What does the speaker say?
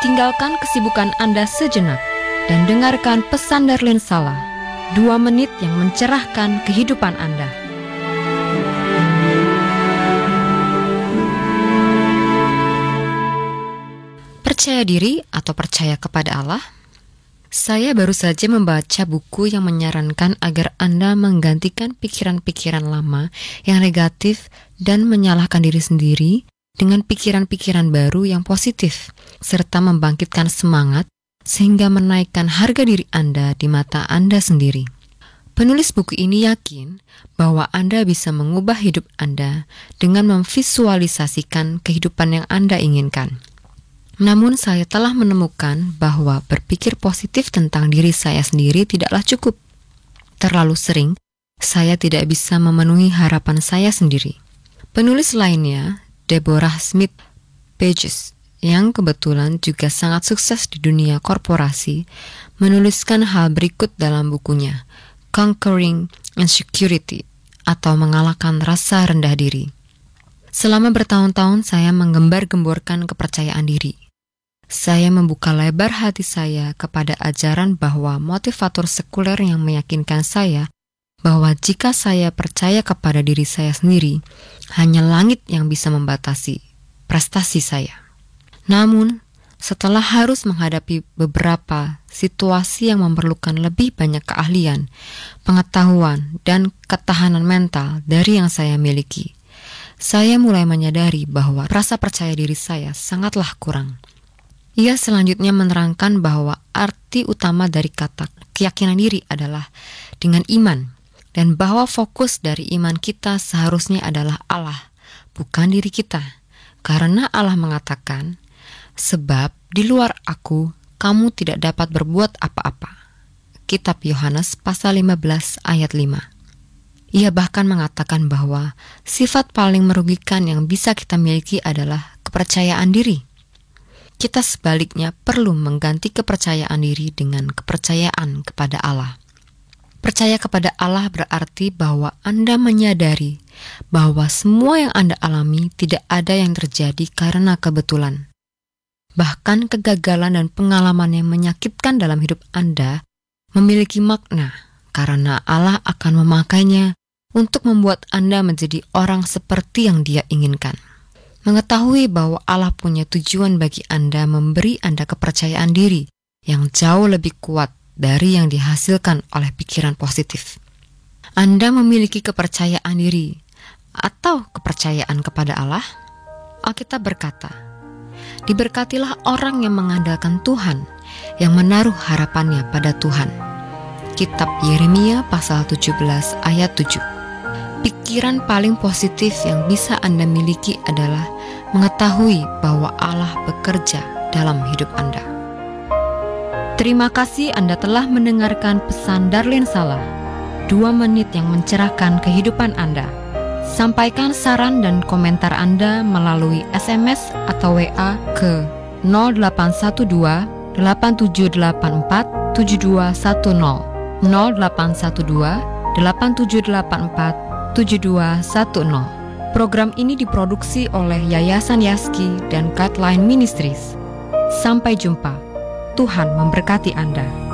tinggalkan kesibukan Anda sejenak dan dengarkan pesan Darlene Salah, 2 menit yang mencerahkan kehidupan Anda. Percaya diri atau percaya kepada Allah? Saya baru saja membaca buku yang menyarankan agar Anda menggantikan pikiran-pikiran lama yang negatif dan menyalahkan diri sendiri dengan pikiran-pikiran baru yang positif, serta membangkitkan semangat sehingga menaikkan harga diri Anda di mata Anda sendiri. Penulis buku ini yakin bahwa Anda bisa mengubah hidup Anda dengan memvisualisasikan kehidupan yang Anda inginkan. Namun saya telah menemukan bahwa berpikir positif tentang diri saya sendiri tidaklah cukup. Terlalu sering, saya tidak bisa memenuhi harapan saya sendiri. Penulis lainnya, Deborah Smith Pages, yang kebetulan juga sangat sukses di dunia korporasi, menuliskan hal berikut dalam bukunya, Conquering Insecurity, atau mengalahkan rasa rendah diri. Selama bertahun-tahun saya menggembar-gemborkan kepercayaan diri. Saya membuka lebar hati saya kepada ajaran bahwa motivator sekuler yang meyakinkan saya bahwa jika saya percaya kepada diri saya sendiri, hanya langit yang bisa membatasi prestasi saya. Namun, setelah harus menghadapi beberapa situasi yang memerlukan lebih banyak keahlian, pengetahuan, dan ketahanan mental dari yang saya miliki, saya mulai menyadari bahwa rasa percaya diri saya sangatlah kurang. Ia selanjutnya menerangkan bahwa arti utama dari kata keyakinan diri adalah dengan iman, dan bahwa fokus dari iman kita seharusnya adalah Allah, bukan diri kita. Karena Allah mengatakan, sebab di luar aku, kamu tidak dapat berbuat apa-apa. Kitab Yohanes pasal 15 ayat 5. Ia bahkan mengatakan bahwa sifat paling merugikan yang bisa kita miliki adalah kepercayaan diri. Kita sebaliknya perlu mengganti kepercayaan diri dengan kepercayaan kepada Allah. Percaya kepada Allah berarti bahwa Anda menyadari bahwa semua yang Anda alami tidak ada yang terjadi karena kebetulan. Bahkan kegagalan dan pengalaman yang menyakitkan dalam hidup Anda memiliki makna karena Allah akan memakainya untuk membuat Anda menjadi orang seperti yang Dia inginkan. Mengetahui bahwa Allah punya tujuan bagi Anda memberi Anda kepercayaan diri yang jauh lebih kuat dari yang dihasilkan oleh pikiran positif. Anda memiliki kepercayaan diri atau kepercayaan kepada Allah? Alkitab berkata, diberkatilah orang yang mengandalkan Tuhan, yang menaruh harapannya pada Tuhan. Kitab Yeremia pasal 17 ayat 7. Pikiran paling positif yang bisa Anda miliki adalah mengetahui bahwa Allah bekerja dalam hidup Anda. Terima kasih Anda telah mendengarkan pesan Darlene Salah, 2 menit yang mencerahkan kehidupan Anda. Sampaikan saran dan komentar Anda melalui SMS atau WA ke 0812 8784 7210 0812 8784 7210. Program ini diproduksi oleh Yayasan Yaski dan Guideline Ministries. Sampai jumpa. Tuhan memberkati Anda.